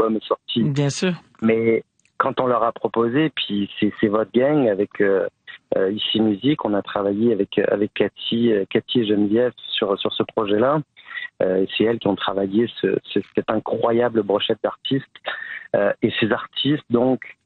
l'album est sorti. Bien sûr. Mais quand on leur a proposé, puis c'est votre gang avec Ici Musique, on a travaillé avec Cathy et Geneviève sur ce projet-là. C'est elles qui ont travaillé cette incroyable brochette d'artistes. Et ces artistes, donc,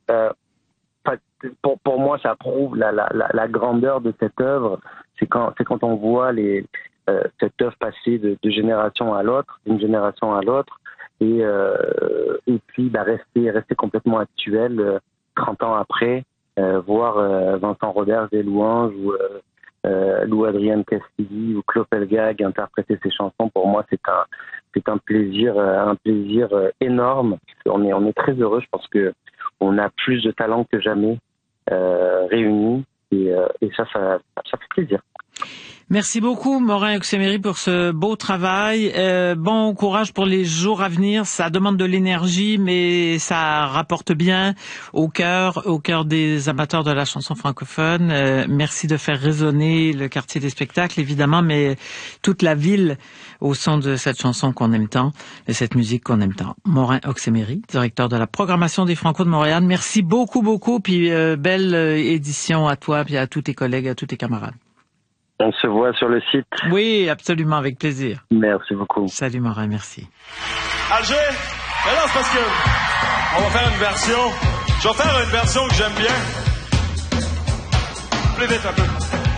pour moi, ça prouve la grandeur de cette œuvre. C'est quand on voit cette œuvre passer de génération à l'autre, d'une génération à l'autre, et puis rester complètement actuel 30 ans après, voir Vincent Roders des louanges ou Lou Adrienne Castilli ou Claude Pelgag interpréter ces chansons. Pour moi, c'est un plaisir énorme. On est très heureux. Je pense que on a plus de talent que jamais réunis, et ça fait plaisir. Merci beaucoup, Morin Oxemery, pour ce beau travail. Bon courage pour les jours à venir. Ça demande de l'énergie, mais ça rapporte bien au cœur des amateurs de la chanson francophone. Merci de faire résonner le quartier des spectacles, évidemment, mais toute la ville au son de cette chanson qu'on aime tant, et cette musique qu'on aime tant. Morin Oxemery, directeur de la programmation des Franco de Montréal. Merci beaucoup, puis belle édition à toi, puis à tous tes collègues, à tous tes camarades. On se voit sur le site. Oui, absolument, avec plaisir. Merci beaucoup. Salut Morin, merci. Alger, mais là c'est parce que on va faire une version. Je vais faire une version que j'aime bien. Plus vite un peu.